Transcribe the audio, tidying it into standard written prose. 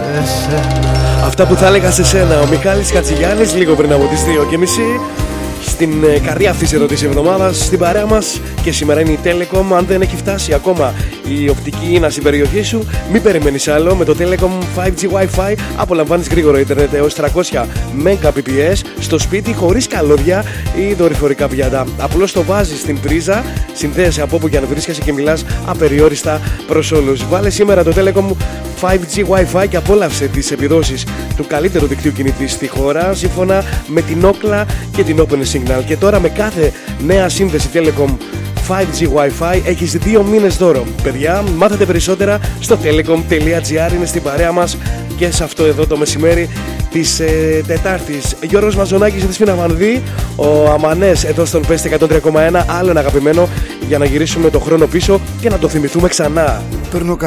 Αυτά που θα έλεγα σε σένα, ο Μιχάλης Κατσιγιάννης, λίγο πριν από τις 2:30. Στην καρδιά αυτής εδώ της εβδομάδας, στην παρέα μας, και σήμερα είναι η Telecom. Αν δεν έχει φτάσει ακόμα η οπτική ίνα στην περιοχή σου, μην περιμένεις άλλο. Με το Telecom 5G Wi-Fi απολαμβάνεις γρήγορο ίντερνετ έως 300 Mbps στο σπίτι, χωρίς καλώδια ή δορυφορικά πιάτα. Απλώς το βάζεις στην πρίζα, συνδέεσαι από όπου και αν βρίσκεσαι και μιλάς απεριόριστα προς όλους. Βάλε σήμερα το Telecom 5G Wi-Fi και απόλαυσε τις επιδόσεις του καλύτερου δικτύου κινητή στη χώρα, σύμφωνα με την Ookla και την Open Signal. Και τώρα με κάθε νέα σύνδεση Telecom 5G Wi-Fi έχεις 2 μήνες δώρο. Παιδιά, μάθετε περισσότερα στο telecom.gr, είναι στην παρέα μας και σε αυτό εδώ το μεσημέρι της Τετάρτης. Γιώργος Μαζονάκης, Δεσπόινα Μανδύ, ο Αμανές εδώ στον Πέστη 103,1, άλλο ένα αγαπημένο, για να γυρίσουμε το χρόνο πίσω και να το θυμηθούμε ξανά.